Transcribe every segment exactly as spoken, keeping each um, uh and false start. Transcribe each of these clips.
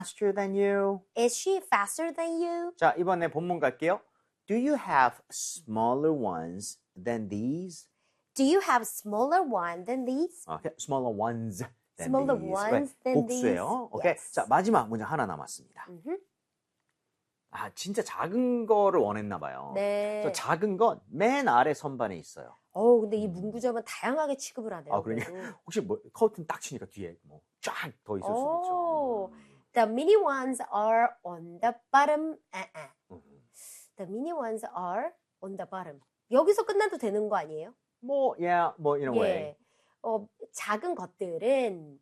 faster than you? Is she faster than you? 자, 이번에 본문 갈게요. Do you have smaller ones than these? Do you have smaller one than these? Okay, smaller ones than Smaller these. ones 네, than 복수예요. these. 오케이. Yes. 자, 마지막 문제 하나 남았습니다. 음흠. 아, 진짜 작은 거를 원했나 봐요. 네. 저 작은 건 맨 아래 선반에 있어요. 어, 근데 이 문구점은 다양하게 취급을 하네요. 아, 그러니까 그래도. 혹시 뭐 커튼 딱 치니까 뒤에 뭐 쫙 더 있을 수도 오. 있죠. The mini ones are on the bottom. 아, 아. 음. The mini ones are on the bottom. 여기서 끝나도 되는 거 아니에요? 뭐, yeah, 뭐 in a way. 예. 어, 작은 것들은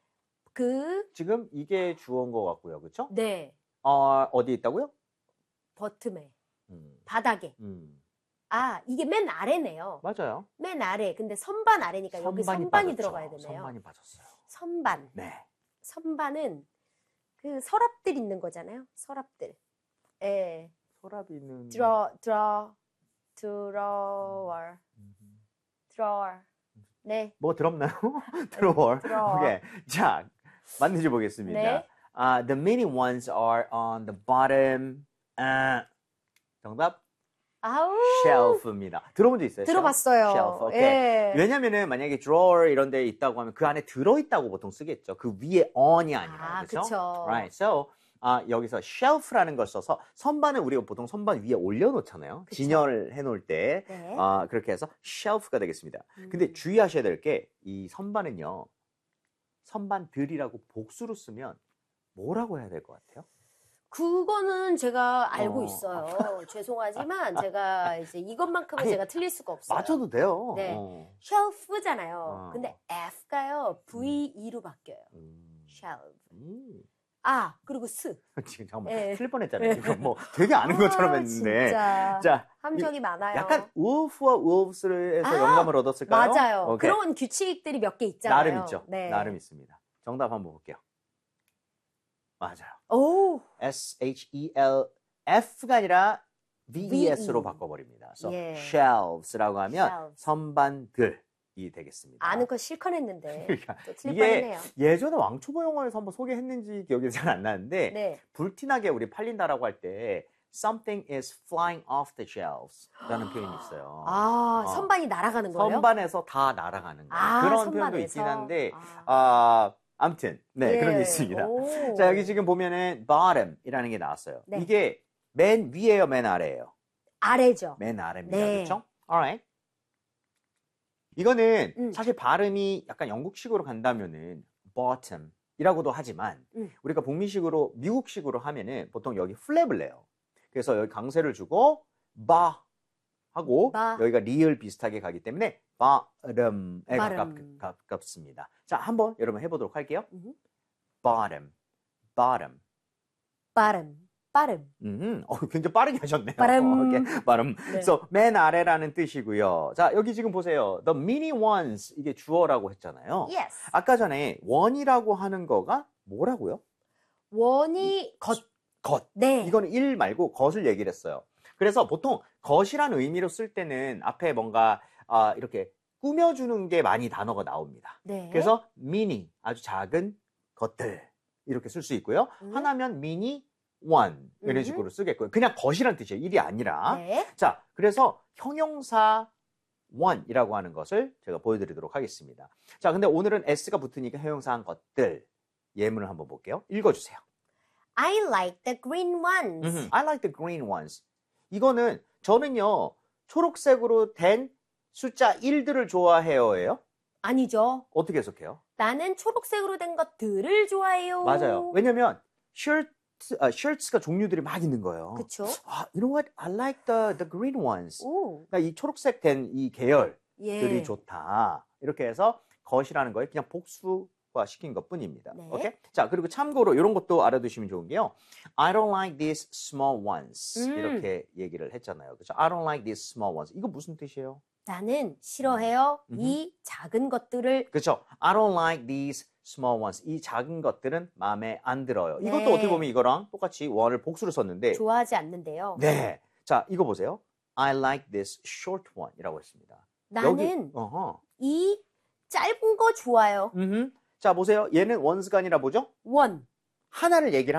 그 지금 이게 주어인 것 같고요, 그렇죠? 네. 어, 어디 있다고요? 버튼에 음, 바닥에. 음, 아, 이게 맨 아래네요. 맞아요. 맨 아래. 근데 선반 아래니까 여기 선반이 빠졌죠. 들어가야 되네요. 선반이 빠졌어요. 선반. 네. 선반은 그 서랍들 있는 거잖아요. 서랍들. 예. 서랍이 있는. draw, draw, drawer, drawer. 네. 뭐 들었나요? drawer. drawer. 오케이. 자, 맞는지 보겠습니다. 네. Uh, the mini ones are on the bottom. 아, 정답 아우. shelf입니다. 들어본 적 있어요? 들어봤어요. shelf. 오케이. 예. 왜냐면은 만약에 drawer 이런 데 있다고 하면 그 안에 들어있다고 보통 쓰겠죠. 그 위에 on이 아니라. 아, 그렇죠? 그쵸. Right. So, 아, 여기서 shelf라는 걸 써서 선반을 우리가 보통 선반 위에 올려놓잖아요. 그쵸. 진열을 해놓을 때. 네. 아, 그렇게 해서 shelf가 되겠습니다. 음. 근데 주의하셔야 될 게 이 선반은요. 선반들이라고 복수로 쓰면 뭐라고 해야 될 것 같아요? 그거는 제가 알고 어. 있어요. 죄송하지만 제가 이제 이것만큼은 아니, 제가 틀릴 수가 없어요. 맞춰도 돼요. 네. 어. shelf잖아요. 어. 근데 F가요. 브이이로 바뀌어요. 음. shelf. 음. 아, 그리고 스. 지금 잠깐만 네. 틀릴 뻔했잖아요. 이거 뭐 되게 아는 것처럼 아, 했는데. 진짜. 자, 함정이 많아요. 약간 wolf와 wolves에서 아, 영감을 얻었을까요? 맞아요. 오케이. 그런 규칙들이 몇 개 있잖아요. 나름 있죠. 네. 나름 있습니다. 정답 한번 볼게요. 맞아요. 오. S H E L F가 아니라 V E S로 V E. 바꿔버립니다. So 예. shelves라고 하면 Shelves. 선반들이 되겠습니다. 아는 거 실컷 했는데 그러니까 또 틀릴 이게 뻔했네요. 예전에 왕초보 영화에서 한번 소개했는지 기억이 잘 안 나는데 네. 불티나게 우리 팔린다라고 할 때 something is flying off the shelves 라는 표현이 있어요. 아, 어. 선반이 날아가는 거예요? 선반에서 다 날아가는 거예요. 아, 그런 선반에서? 표현도 있긴 한데 아. 아, 아무튼 네 예. 그런 게 있습니다. 오. 자 여기 지금 보면은 bottom이라는 게 나왔어요. 네. 이게 맨 위에요, 맨 아래예요? 아래죠. 맨 아래입니다. 네. 그렇죠? Alright. 이거는 음. 사실 발음이 약간 영국식으로 간다면은 bottom이라고도 하지만 음. 우리가 북미식으로 미국식으로 하면은 보통 여기 플랩을 내요. 그래서 여기 강세를 주고 바 하고 바. 여기가 리을 비슷하게 가기 때문에 bottom에 bottom. 가깝, 가깝습니다. 자, 한번 여러분 해보도록 할게요. 음흠. bottom, bottom. 빠름, 빠름. 음, 어, 굉장히 빠르게 하셨네요. 빠름. 이렇게 빠름. 네. 그래서 맨 아래라는 뜻이고요. 자, 여기 지금 보세요. The mini ones 이게 주어라고 했잖아요. Yes. 아까 전에 원이라고 하는 거가 뭐라고요? 원이 겉. 것. 네. 이거는 일 말고 것을 얘기를 했어요. 그래서 보통 것이라는 의미로 쓸 때는 앞에 뭔가 아, 이렇게 꾸며주는 게 많이 단어가 나옵니다. 네. 그래서 mini, 아주 작은 것들 이렇게 쓸 수 있고요. 음. 하나면 mini one 이런 음흠. 식으로 쓰겠고요. 그냥 것이란 뜻이에요. 일이 아니라. 네. 자, 그래서 형용사 one이라고 하는 것을 제가 보여드리도록 하겠습니다. 자, 근데 오늘은 s가 붙으니까 형용사한 것들 예문을 한번 볼게요. 읽어주세요. I like the green ones. 음흠. I like the green ones. 이거는 저는요 초록색으로 된 숫자 일들을 좋아해요예요. 아니죠. 어떻게 해석해요? 나는 초록색으로 된 것들을 좋아해요. 맞아요. 왜냐면 셔츠, 아, 셔츠가 종류들이 막 있는 거예요. 그쵸? 아, you know what? I like the the green ones. 오. 그러니까 이 초록색 된 이 계열들이 예. 좋다. 이렇게 해서 것이라는 거에 그냥 복수화 시킨 것뿐입니다. 네. 오케이? 자, 그리고 참고로 이런 것도 알아두시면 좋은 게요. I don't like these small ones. 음. 이렇게 얘기를 했잖아요. 그렇죠? I don't like these small ones. 이거 무슨 뜻이에요? 나는 싫어해요. 음흠. 이 작은 것들을. 그렇죠? I don't like these small ones. 이 작은 것들은 마음에 안 들어요. 네. 이것도 어떻게 보면 이거랑 똑같이 원을 복수로 썼는데 좋아하지 않는데요. 네. 자, 이거 보세요. I like this short one 이라고 했습니다. 나는 여기, 어허. 이 짧은 거 좋아요. 음흠. 자, 보세요. 얘는 ones가 아니라 뭐죠? 원. 하나를 얘기를